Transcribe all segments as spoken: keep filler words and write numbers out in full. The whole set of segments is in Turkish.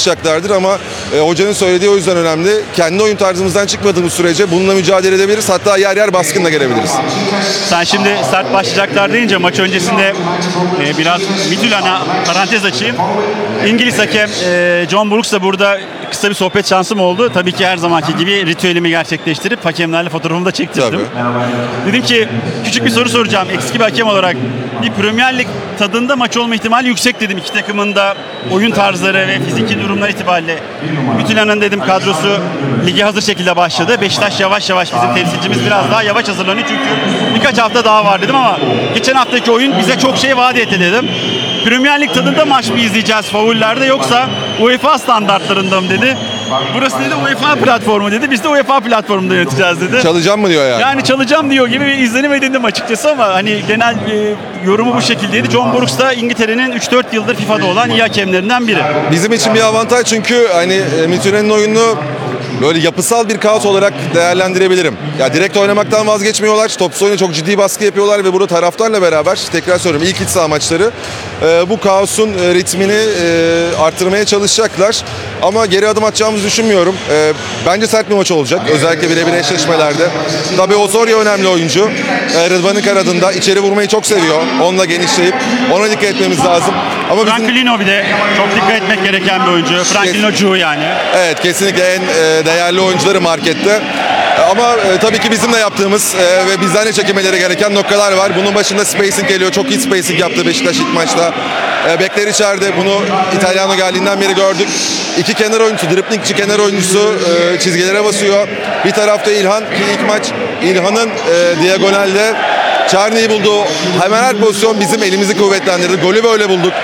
çalışacaklardır ama e, hocanın söylediği o yüzden önemli. Kendi oyun tarzımızdan çıkmadığımız sürece bununla mücadele edebiliriz. Hatta yer yer baskınla gelebiliriz. Sen şimdi sert başlayacaklar deyince maç öncesinde e, biraz Midtjylland'a parantez açayım. İngiliz hakem e, John Brooks'la burada kısa bir sohbet şansım oldu. Tabii ki her zamanki gibi ritüelimi gerçekleştirip hakemlerle fotoğrafımı da çektirdim. Tabii. Dedim ki küçük bir soru soracağım. Eski bir hakem olarak bir Premier Lig tadında maç olma ihtimali yüksek dedim. İki takımın da oyun tarzları ve fiziki durumlar itibariyle. Midtjylland'ın dedim kadrosu lige hazır şekilde başladı. Beşiktaş yavaş yavaş bizim temsilcimiz biraz daha yavaş hazırlanıyor çünkü birkaç hafta daha var dedim ama geçen haftaki oyun bize çok şey vaat etti dedim. Premier Lig tadında maç mı izleyeceğiz faullerde yoksa UEFA standartlarında mı dedi. Burası dedi UEFA platformu dedi. Biz de UEFA platformunda yöneteceğiz dedi. Çalacağım mı diyor yani? Yani çalacağım diyor gibi bir izlenim edindim açıkçası ama hani genel e, yorumu bu şekildeydi. John Brooks da İngiltere'nin üç dört yıldır FIFA'da olan iyi hakemlerinden biri. Bizim için bir avantaj çünkü hani e, Midtjylland'ın oyununu böyle yapısal bir kaos olarak değerlendirebilirim. Ya direkt oynamaktan vazgeçmiyorlar. Topsuz oyuna çok ciddi baskı yapıyorlar ve burada taraftarla beraber tekrar söylüyorum ilk iç saha maçları e, bu kaosun e, ritmini e, arttırmaya çalışacaklar. Ama geri adım atacağımızı düşünmüyorum. E, bence sert bir maç olacak. Özellikle birebir eşleşmelerde. Tabii Osorio önemli oyuncu. E, Rıdvan'ın kanadında içeri vurmayı çok seviyor. Onunla genişleyip ona dikkat etmemiz lazım. Ama bizim... Franklino bir de çok dikkat etmek gereken bir oyuncu. Franklino Cu yani. Evet kesinlikle en e, değerli oyuncuları markette. Ama e, tabii ki bizim de yaptığımız e, ve bizden de çekilmeleri gereken noktalar var. Bunun başında spacing geliyor. Çok iyi spacing yaptı Beşiktaş ilk maçta. E, bekler içeride. Bunu İtalyano geldiğinden beri gördük. İki kenar oyuncusu, driplingçi kenar oyuncusu e, çizgilere basıyor. Bir tarafta İlhan ki ilk maç İlhan'ın e, diagonalde Çarni'yi buldu. Hemen her pozisyon bizim elimizi kuvvetlendirdi. Golü böyle bulduk.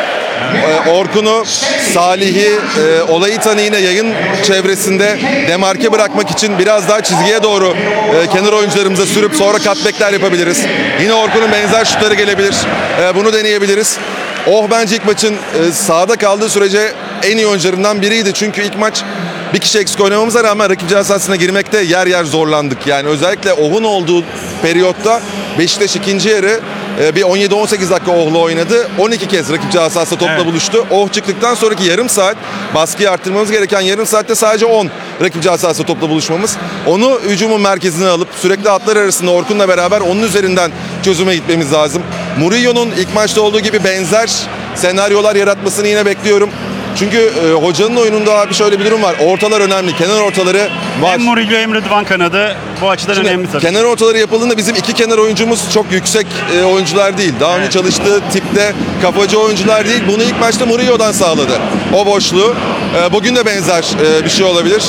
Orkun'u, Salih'i, e, Olayıtan'ı yine yayın çevresinde demarke bırakmak için biraz daha çizgiye doğru e, kenar oyuncularımıza sürüp sonra cutback'ler yapabiliriz. Yine Orkun'un benzer şutları gelebilir. E, bunu deneyebiliriz. Oh bence ilk maçın e, sahada kaldığı sürece en iyi oyuncularından biriydi. Çünkü ilk maç bir kişi eksik oynamamıza rağmen rakip ceza sahasına girmekte yer yer zorlandık. Yani özellikle Oh'un olduğu periyotta Beşiktaş ikinci yarı bir on yedi on sekiz dakika Oh'la oynadı. on iki kez rakip ceza sahasında topla evet. buluştu. Oh çıktıktan sonraki yarım saat baskıyı arttırmamız gereken yarım saatte sadece on rakip ceza sahasında topla buluşmamız. Onu hücumun merkezine alıp sürekli hatlar arasında Orkun'la beraber onun üzerinden çözüme gitmemiz lazım. Murillo'nun ilk maçta olduğu gibi benzer senaryolar yaratmasını yine bekliyorum. Çünkü e, hocanın oyununda abi şöyle bir durum var. Ortalar önemli. Kenar ortaları var. Hem Murillo hem Rıdvan kanadı bu açıdan Şimdi, önemli tabii. Kenar ortaları yapıldığında bizim iki kenar oyuncumuz çok yüksek e, oyuncular değil. Daha evet. önce çalıştığı tipte kafacı oyuncular değil. Bunu ilk maçta Murillo'dan sağladı. O boşluğu. E, bugün de benzer e, bir şey olabilir.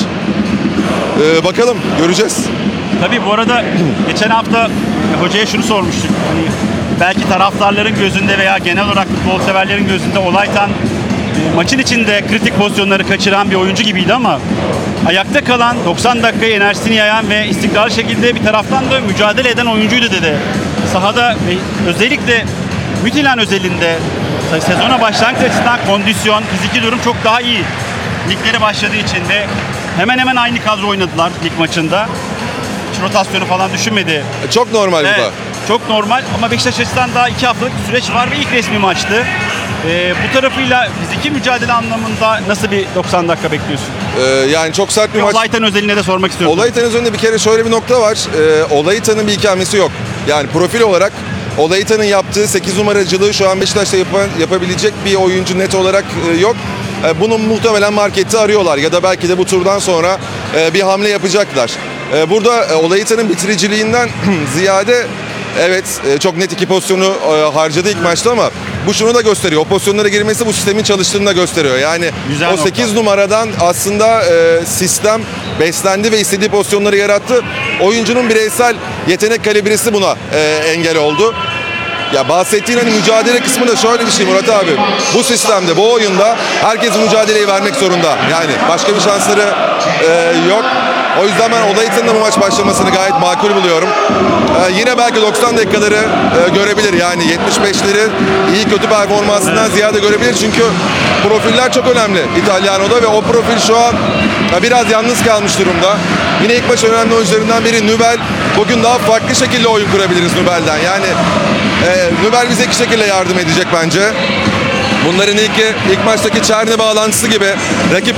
E, bakalım göreceğiz. Tabii bu arada geçen hafta hocaya şunu sormuştuk. Hani belki taraftarların gözünde veya genel olarak futbol severlerin gözünde Olaytan maçın içinde kritik pozisyonları kaçıran bir oyuncu gibiydi ama ayakta kalan, doksan dakika enerjisini yayan ve istikrarlı şekilde bir taraftan da mücadele eden oyuncuydu dedi. Sahada ve özellikle Midtjylland özelinde sezona başlangıç açısından kondisyon, fiziki durum çok daha iyi. Liglere başladığı için ve hemen hemen aynı kadro oynadılar lig maçında. Hiç rotasyonu falan düşünmedi. Çok normal evet, bu da. Çok normal ama Beşiktaş açısından daha iki haftalık bir süreç var ve ilk resmi maçtı. Ee, bu tarafıyla fiziki mücadele anlamında nasıl bir doksan dakika bekliyorsun? Ee, yani çok sert bir Ve maç. Olaytan özelinde de sormak istiyorum. Olaytan özelinde bir kere şöyle bir nokta var. Ee, Olaytan'ın bir ikamesi yok. Yani profil olarak Olaytan'ın yaptığı sekiz numaracılığı şu an Beşiktaş'ta yapan, yapabilecek bir oyuncu net olarak e, yok. E, bunu muhtemelen markette arıyorlar ya da belki de bu turdan sonra e, bir hamle yapacaklar. E, burada e, Olaytan'ın bitiriciliğinden ziyade evet e, çok net iki pozisyonu e, harcadı ilk maçta ama bu şunu da gösteriyor. O pozisyonlara girmesi bu sistemin çalıştığını da gösteriyor. Yani güzel o sekiz nokta. numaradan aslında e, sistem beslendi ve istediği pozisyonları yarattı. Oyuncunun bireysel yetenek kalibresi buna e, engel oldu. Ya bahsettiğin hani mücadele kısmında şöyle bir şey Murat abi. Bu sistemde, bu oyunda herkes mücadeleyi vermek zorunda. Yani başka bir şansları e, yok. O yüzden ben Olaytan'ın da bu maç başlamasını gayet makul buluyorum. Ee, yine belki doksan dakikaları e, görebilir. Yani yetmiş beşleri iyi kötü performansından evet. ziyade görebilir. Çünkü profiller çok önemli İtalyano'da ve o profil şu an ya, biraz yalnız kalmış durumda. Yine ilk maç önemli oyuncularından biri Nübel. Bugün daha farklı şekilde oyun kurabiliriz Nübel'den. Yani e, Nübel bize iki şekilde yardım edecek bence. Bunların ilki ilk maçtaki Çerni bağlantısı gibi rakip